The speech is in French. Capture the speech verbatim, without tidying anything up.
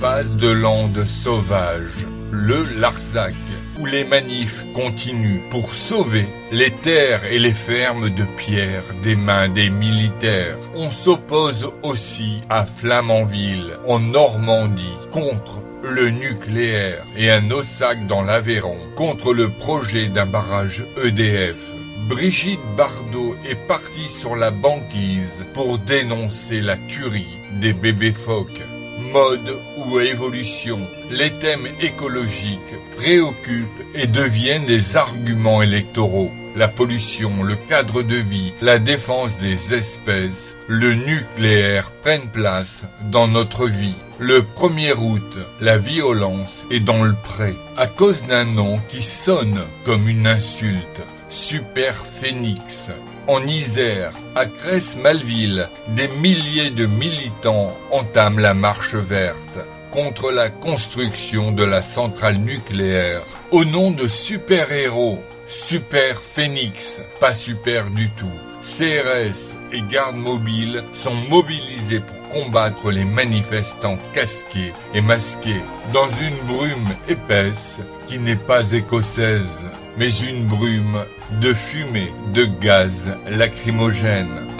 l'espace de landes sauvages, le Larzac, où les manifs continuent pour sauver les terres et les fermes de pierre des mains des militaires. On s'oppose aussi à Flamanville, en Normandie, contre le nucléaire, et à Naussac dans l'Aveyron, contre le projet d'un barrage E D F. Brigitte Bardot est partie sur la banquise pour dénoncer la tuerie des bébés phoques. Mode ou évolution, les thèmes écologiques préoccupent et deviennent des arguments électoraux. La pollution, le cadre de vie, la défense des espèces, le nucléaire prennent place dans notre vie. Le premier août, la violence est dans le pré, à cause d'un nom qui sonne comme une insulte. Super Phénix. En Isère, à Cresse-Malville, des milliers de militants entament la marche verte contre la construction de la centrale nucléaire au nom de super-héros. Super Phénix, pas super du tout. C R S et gardes mobiles sont mobilisés pour combattre les manifestants casqués et masqués dans une brume épaisse qui n'est pas écossaise, mais une brume de fumée, de gaz lacrymogène.